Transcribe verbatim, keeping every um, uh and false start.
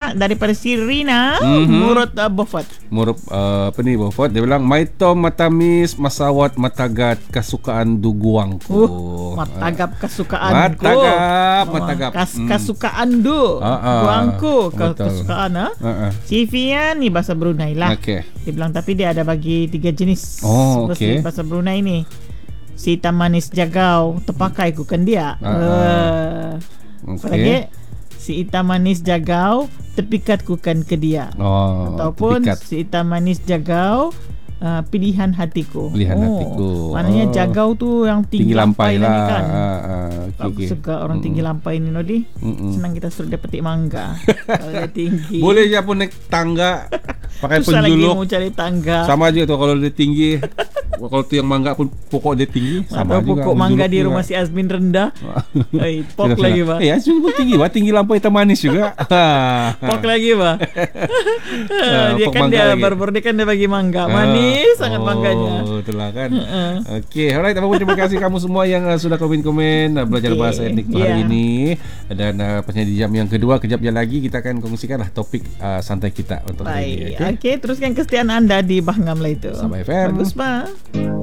daripada Sirina mm-hmm. Murut uh, Beaufort. Murut uh, apa ni Beaufort, dia bilang Maitom matamis masawat matagat kesukaan duguangku. Uh, matagap kesukaan Matagap, matagap. Kas, hmm. kesukaan du. Ah, ah. Guangku ke, Betul. kesukaan ah. Uh, uh. Si Fian ni bahasa Brunei lah. Okey. Dia bilang tapi dia ada bagi tiga jenis. Oh, Seperti okey. bahasa Brunei ni. Si hitam manis jagau terpakai ku kan dia. Ah, ah. Uh, Okey. Lagi si hitam manis jagau terpikat ku kan ke dia. Oh, Ataupun terpikat. si hitam manis jagau uh, pilihan hatiku. Pilihan hatiku. Maknanya Oh. jagau tu yang tinggi, Tinggi lampai lampai lah. ni kan. Ah, ah. Aku Okay, okay. suka orang tinggi lampai ni Nodi. Mm-mm. Senang kita suruh dia petik mangga. Kalau dia tinggi. Boleh je pun naik tangga pakai Susah lagi penjuluk. mau cari tangga. Sama je tu kalau dia tinggi. Kalau tu yang mangga pun pokok dia tinggi, sama Atau juga. pokok mangga di juga. rumah si Azmin rendah. Oi, pok Sudah, lagi sudah. bah. Eh, Azmin pun tinggi bah, tinggi lampai hitam manis juga. Pok lagi bah. Dia pok kan mangga dia lagi. baru dia kan dia bagi mangga. Manis sangat oh, mangganya. Oh, itulah kan. Okey, alright, apa pun terima kasih kamu semua yang uh, sudah komen-komen uh, belajar Okay, bahasa etnik yeah. hari ini. Dan uh, penyanyi jam yang kedua kejap je lagi kita akan kongsikanlah topik uh, santai kita untuk hari ini. Baik. Okey, teruskan kesetiaan anda di Bahngam lah itu. Sabah F M. Bagus bah.